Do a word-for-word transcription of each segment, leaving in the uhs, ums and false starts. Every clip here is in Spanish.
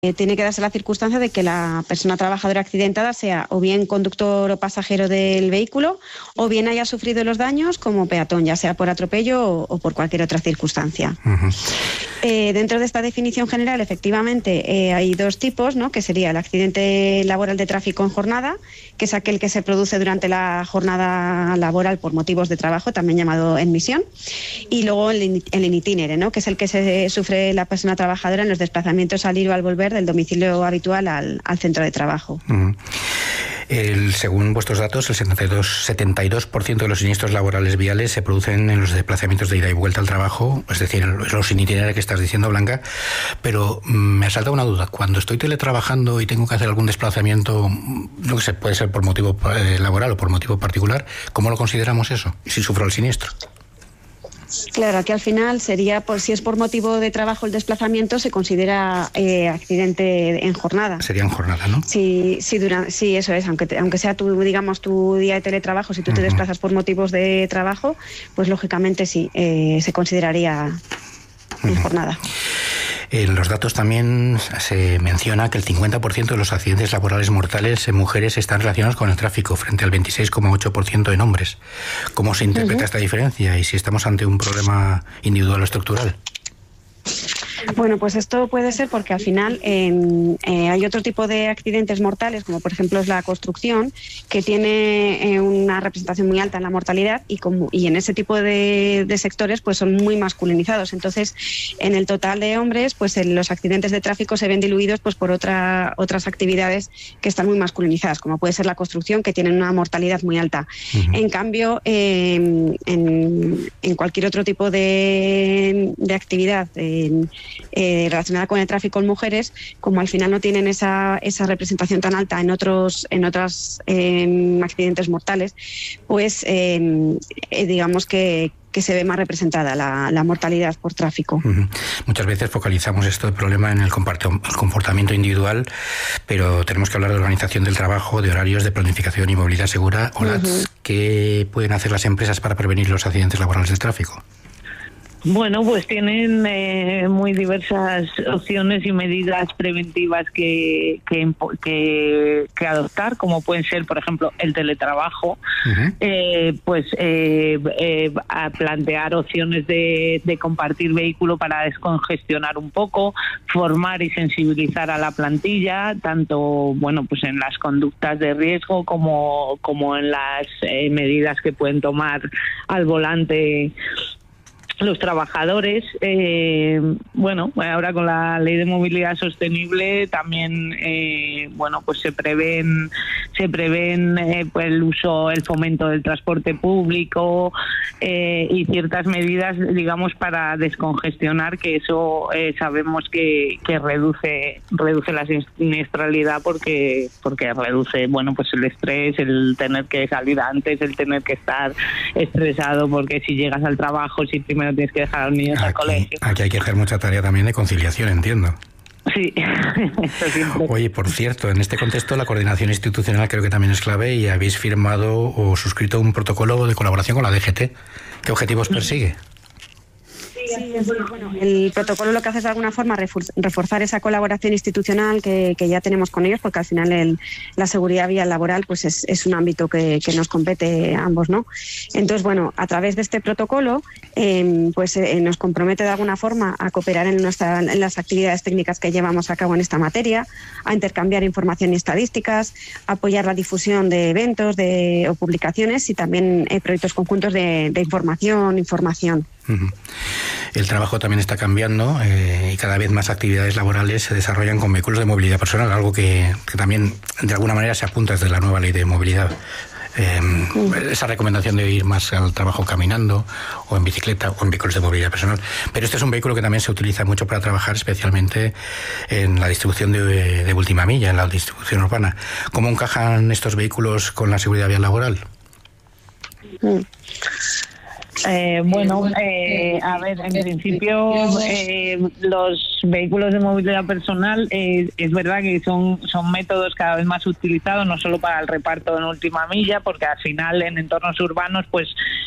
Eh, tiene que darse la circunstancia de que la persona trabajadora accidentada sea o bien conductor o pasajero del vehículo o bien haya sufrido los daños como peatón, ya sea por atropello o, o por cualquier otra circunstancia. Uh-huh. Eh, dentro de esta definición general, efectivamente, eh, hay dos tipos, ¿no? Que sería el accidente laboral de tráfico en jornada, que es aquel que se produce durante la jornada laboral por motivos de trabajo, también llamado en misión, y luego el in, el in itinere, ¿no? Que es el que se sufre la persona trabajadora en los desplazamientos al ir o al volver del domicilio habitual al, al centro de trabajo. Uh-huh. El, según vuestros datos, el setenta y dos por ciento de los siniestros laborales viales se producen en los desplazamientos de ida y vuelta al trabajo, es decir, los in itinere que estás diciendo, Blanca, pero me asalta una duda. Cuando estoy teletrabajando y tengo que hacer algún desplazamiento, no sé, puede ser por motivo eh, laboral o por motivo particular, ¿cómo lo consideramos eso? Si sufro el siniestro. Claro, aquí al final sería, por si es por motivo de trabajo el desplazamiento, se considera eh, accidente en jornada. Sería en jornada, ¿no? Sí, sí, durante, sí, eso es. Aunque te, aunque sea tu, digamos, tu día de teletrabajo, si tú uh-huh. te desplazas por motivos de trabajo, pues lógicamente sí, eh, se consideraría uh-huh. en jornada. En los datos también se menciona que el cincuenta por ciento de los accidentes laborales mortales en mujeres están relacionados con el tráfico, frente al veintiséis coma ocho por ciento en hombres. ¿Cómo se interpreta uh-huh. esta diferencia y si estamos ante un problema individual o estructural? Bueno, pues esto puede ser porque al final eh, eh, hay otro tipo de accidentes mortales, como por ejemplo es la construcción, que tiene eh, una representación muy alta en la mortalidad y, como, y en ese tipo de, de sectores pues son muy masculinizados. Entonces, en el total de hombres, pues en los accidentes de tráfico se ven diluidos pues por otra, otras actividades que están muy masculinizadas, como puede ser la construcción, que tienen una mortalidad muy alta. Uh-huh. En cambio, eh, en, en cualquier otro tipo de, de actividad, en, Eh, relacionada con el tráfico en mujeres, como al final no tienen esa, esa representación tan alta en otros en otros eh, accidentes mortales, pues eh, eh, digamos que que se ve más representada la, la mortalidad por tráfico. Uh-huh. Muchas veces focalizamos esto de problema en el comportamiento individual, pero tenemos que hablar de organización del trabajo, de horarios, de planificación y movilidad segura. Hola, uh-huh. ¿Qué pueden hacer las empresas para prevenir los accidentes laborales de tráfico? Bueno, pues tienen eh, muy diversas opciones y medidas preventivas que, que, que, que adoptar, como pueden ser, por ejemplo, el teletrabajo, uh-huh. eh, pues eh, eh, a plantear opciones de, de compartir vehículo para descongestionar un poco, formar y sensibilizar a la plantilla, tanto bueno pues en las conductas de riesgo como, como en las eh, medidas que pueden tomar al volante los trabajadores. Eh, bueno, ahora con la ley de movilidad sostenible también eh, bueno pues se prevén se prevén eh, pues el uso, el fomento del transporte público eh, y ciertas medidas, digamos, para descongestionar, que eso eh, sabemos que, que reduce reduce la siniestralidad porque porque reduce bueno pues el estrés, el tener que salir antes, el tener que estar estresado porque si llegas al trabajo, si primero tienes que dejar a los niños aquí, al colegio. Aquí hay que hacer mucha tarea también de conciliación, entiendo. Sí. Oye, por cierto, en este contexto la coordinación institucional creo que también es clave y habéis firmado o suscrito un protocolo de colaboración con la D G T. ¿Qué objetivos persigue? Sí, es, bueno, el protocolo lo que hace es de alguna forma reforzar esa colaboración institucional que, que ya tenemos con ellos, porque al final el, la seguridad vial laboral pues es, es un ámbito que, que nos compete a ambos, ¿no? Entonces, bueno, a través de este protocolo eh, pues eh, nos compromete de alguna forma a cooperar en, nuestra, en las actividades técnicas que llevamos a cabo en esta materia, a intercambiar información y estadísticas, a apoyar la difusión de eventos de, o publicaciones y también eh, proyectos conjuntos de, de información, información. Uh-huh. El trabajo también está cambiando eh, y cada vez más actividades laborales se desarrollan con vehículos de movilidad personal, algo que, que también de alguna manera se apunta desde la nueva ley de movilidad. Eh, uh-huh. Esa recomendación de ir más al trabajo caminando o en bicicleta o en vehículos de movilidad personal. Pero este es un vehículo que también se utiliza mucho para trabajar, especialmente en la distribución de, de última milla, en la distribución urbana. ¿Cómo encajan estos vehículos con la seguridad vial laboral? Uh-huh. Eh, bueno, eh, a ver, en principio eh, los vehículos de movilidad personal eh, es verdad que son, son métodos cada vez más utilizados, no solo para el reparto en última milla, porque al final en entornos urbanos pues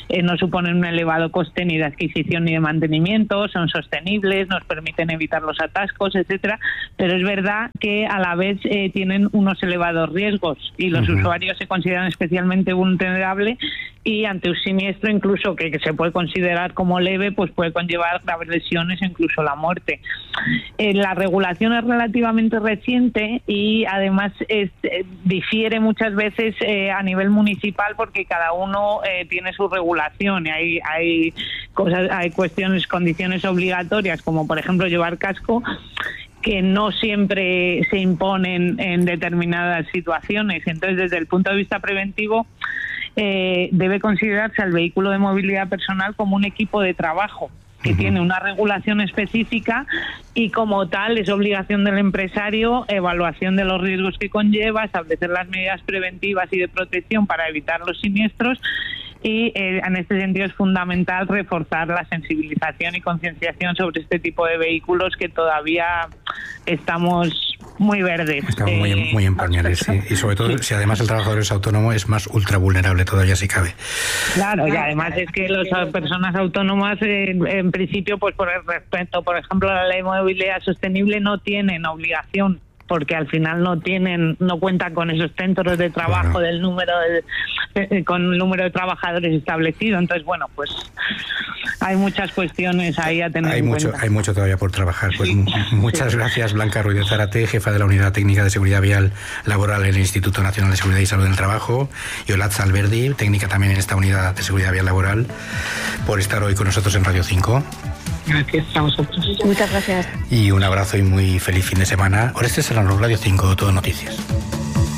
eh, no suponen un elevado coste ni de adquisición ni de mantenimiento, son sostenibles, nos permiten evitar los atascos, etcétera, pero es verdad que a la vez eh, tienen unos elevados riesgos y los uh-huh. usuarios se consideran especialmente vulnerables y ante un siniestro incluso que, que se puede considerar como leve, pues puede conllevar graves lesiones e incluso la muerte. Eh, la regulación es relativamente reciente y además es, eh, difiere muchas veces eh, a nivel municipal porque cada uno eh, tiene su regulación y hay, hay cosas, hay cuestiones, condiciones obligatorias como por ejemplo llevar casco que no siempre se imponen en determinadas situaciones. Entonces, desde el punto de vista preventivo, eh, debe considerarse al vehículo de movilidad personal como un equipo de trabajo que uh-huh. tiene una regulación específica y como tal es obligación del empresario evaluación de los riesgos que conlleva, establecer las medidas preventivas y de protección para evitar los siniestros y eh, en este sentido es fundamental reforzar la sensibilización y concienciación sobre este tipo de vehículos que todavía estamos muy verdes. Estamos eh, muy, muy en pañales, sí. Y sobre todo sí. si además el trabajador es autónomo es más ultra vulnerable todavía si cabe. Claro, y además es que las personas autónomas eh, en principio pues por el respeto, por ejemplo la ley de movilidad sostenible no tienen obligación porque al final no tienen, no cuentan con esos centros de trabajo claro. del número de, de, con el número de trabajadores establecido. Entonces, bueno, pues hay muchas cuestiones ahí a tener hay en mucho, cuenta. Hay mucho todavía por trabajar. Pues sí. muchas sí. gracias, Blanca Ruiz de Zárate, jefa de la Unidad Técnica de Seguridad Vial Laboral en el Instituto Nacional de Seguridad y Salud del Trabajo, y Olatza Alberdi, técnica también en esta Unidad de Seguridad Vial Laboral, por estar hoy con nosotros en Radio cinco. Gracias a vosotros. Muchas gracias. Y un abrazo y muy feliz fin de semana. Orestes Serrano, Radio cinco, Todo Noticias.